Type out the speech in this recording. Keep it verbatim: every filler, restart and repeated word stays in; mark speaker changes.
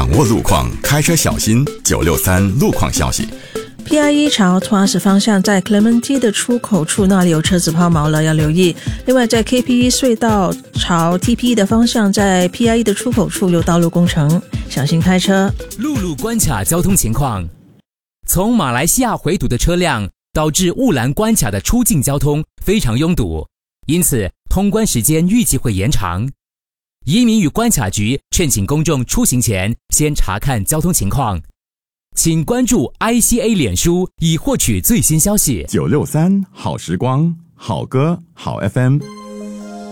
Speaker 1: 掌握路况，开车小心。九六三路况消息。
Speaker 2: P I E 朝 Tuas 方向在 Clementi 的出口处那里有车子抛锚了，要留意。另外在 K P E 隧道朝 T P E 的方向，在 P I E 的出口处有道路工程，小心开车。
Speaker 3: 陆路关卡交通情况，从马来西亚回堵的车辆导致雾兰关卡的出境交通非常拥堵，因此通关时间预计会延长。移民与关卡局劝请公众出行前先查看交通情况。请关注 I C A 脸书以获取最新消息。
Speaker 1: 九六三好时光，好歌好 F M。